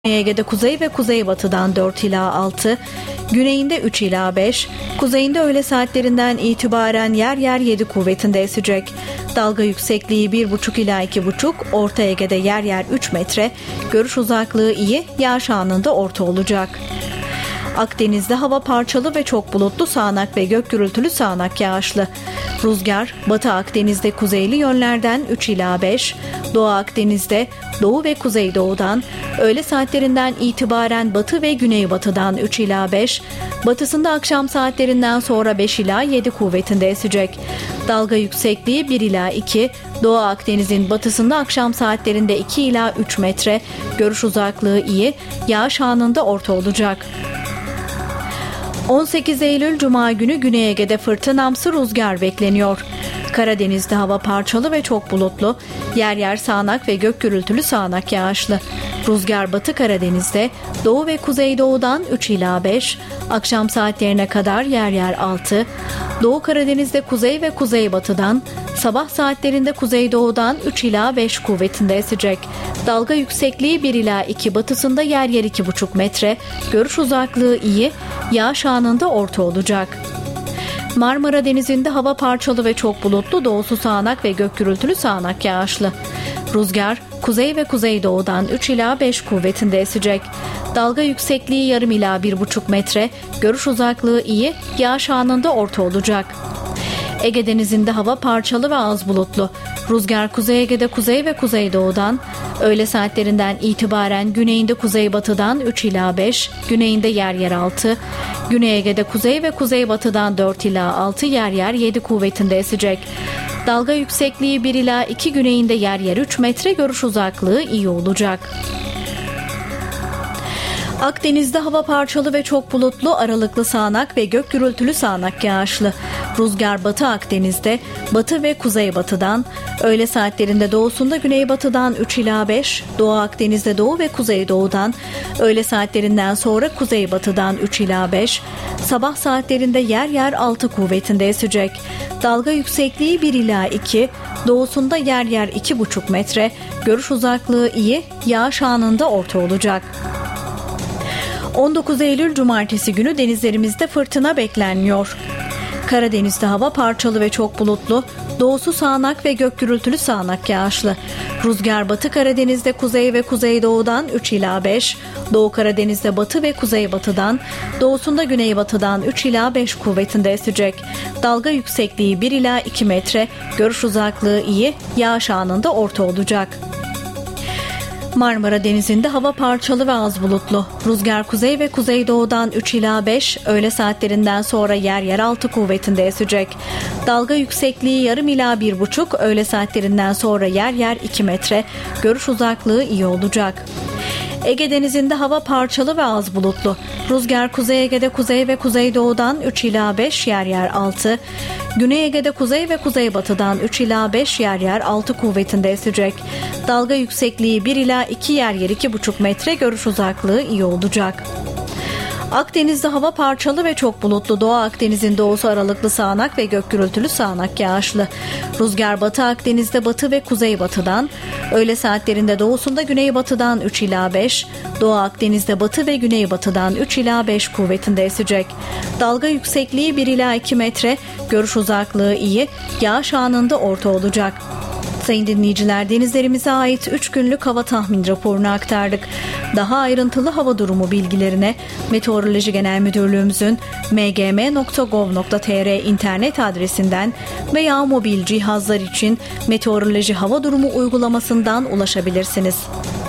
Ege'de kuzey ve kuzeybatıdan 4 ila 6, güneyinde 3 ila 5, kuzeyinde öğle saatlerinden itibaren yer yer 7 kuvvetinde esecek. Dalga yüksekliği 1,5 ila 2,5, Orta Ege'de yer yer 3 metre, görüş uzaklığı iyi, yağış anında orta olacak. Akdeniz'de hava parçalı ve çok bulutlu, sağanak ve gök gürültülü, sağanak yağışlı. Rüzgar Batı Akdeniz'de kuzeyli yönlerden 3 ila 5, Doğu Akdeniz'de doğu ve kuzeydoğudan, öğle saatlerinden itibaren batı ve güneybatıdan 3 ila 5, batısında akşam saatlerinden sonra 5 ila 7 kuvvetinde esecek. Dalga yüksekliği 1 ila 2, Doğu Akdeniz'in batısında akşam saatlerinde 2 ila 3 metre, görüş uzaklığı iyi, yağış anında orta olacak. 18 Eylül Cuma günü Güney Ege'de fırtınamsı rüzgar bekleniyor. Karadeniz'de hava parçalı ve çok bulutlu, yer yer sağanak ve gök gürültülü, sağanak yağışlı. Rüzgar Batı Karadeniz'de doğu ve kuzeydoğudan 3 ila 5, akşam saatlerine kadar yer yer 6, Doğu Karadeniz'de kuzey ve kuzeybatıdan, sabah saatlerinde kuzeydoğudan 3 ila 5 kuvvetinde esecek. Dalga yüksekliği 1 ila 2, batısında yer yer 2,5 metre, görüş uzaklığı iyi, yağış anında orta olacak. Marmara Denizi'nde hava parçalı ve çok bulutlu, doğusu sağanak ve gök gürültülü, sağanak yağışlı. Rüzgar kuzey ve kuzeydoğudan 3 ila 5 kuvvetinde esecek. Dalga yüksekliği yarım ila 1,5 metre, görüş uzaklığı iyi, yağış anında orta olacak. Ege Denizi'nde hava parçalı ve az bulutlu. Rüzgar Kuzey Ege'de kuzey ve kuzeydoğudan, öğle saatlerinden itibaren güneyinde kuzeybatıdan 3 ila 5, güneyinde yer yer 6, Güney Ege'de kuzey ve kuzeybatıdan 4 ila 6, yer yer 7 kuvvetinde esecek. Dalga yüksekliği 1 ila 2, güneyinde yer yer 3 metre, görüş uzaklığı iyi olacak. Akdeniz'de hava parçalı ve çok bulutlu, aralıklı sağanak ve gök gürültülü, sağanak yağışlı. Rüzgar Batı Akdeniz'de batı ve kuzeybatıdan, öğle saatlerinde doğusunda güneybatıdan 3 ila 5, Doğu Akdeniz'de doğu ve kuzeydoğudan, öğle saatlerinden sonra kuzeybatıdan 3 ila 5, sabah saatlerinde yer yer 6 kuvvetinde esecek. Dalga yüksekliği 1 ila 2, doğusunda yer yer 2,5 metre, görüş uzaklığı iyi, yağış anında orta olacak. 19 Eylül Cumartesi günü denizlerimizde fırtına beklenmiyor. Karadeniz'de hava parçalı ve çok bulutlu, doğusu sağanak ve gök gürültülü, sağanak yağışlı. Rüzgar Batı Karadeniz'de kuzey ve kuzeydoğudan 3 ila 5, Doğu Karadeniz'de batı ve kuzeybatıdan, doğusunda güneybatıdan 3 ila 5 kuvvetinde esecek. Dalga yüksekliği 1 ila 2 metre, görüş uzaklığı iyi, yağış anında orta olacak. Marmara Denizi'nde hava parçalı ve az bulutlu. Rüzgar kuzey ve kuzeydoğudan 3 ila 5, öğle saatlerinden sonra yer yer 6 kuvvetinde esecek. Dalga yüksekliği yarım ila 1,5, öğle saatlerinden sonra yer yer 2 metre, görüş uzaklığı iyi olacak. Ege Denizi'nde hava parçalı ve az bulutlu. Rüzgar Kuzey Ege'de kuzey ve kuzeydoğudan 3 ila 5, yer yer 6. Güney Ege'de kuzey ve kuzeybatıdan 3 ila 5, yer yer 6 kuvvetinde esecek. Dalga yüksekliği 1 ila 2, yer yer 2,5 metre, görüş uzaklığı iyi olacak. Akdeniz'de hava parçalı ve çok bulutlu. Doğu Akdeniz'in doğusu aralıklı sağanak ve gök gürültülü, sağanak yağışlı. Rüzgar Batı Akdeniz'de batı ve kuzeybatıdan, öğle saatlerinde doğusunda güneybatıdan 3 ila 5, Doğu Akdeniz'de batı ve güneybatıdan 3 ila 5 kuvvetinde esecek. Dalga yüksekliği 1 ila 2 metre, görüş uzaklığı iyi, yağış anında orta olacak. Sayın dinleyiciler, denizlerimize ait 3 günlük hava tahmin raporunu aktardık. Daha ayrıntılı hava durumu bilgilerine Meteoroloji Genel Müdürlüğümüzün mgm.gov.tr internet adresinden veya mobil cihazlar için Meteoroloji Hava Durumu uygulamasından ulaşabilirsiniz.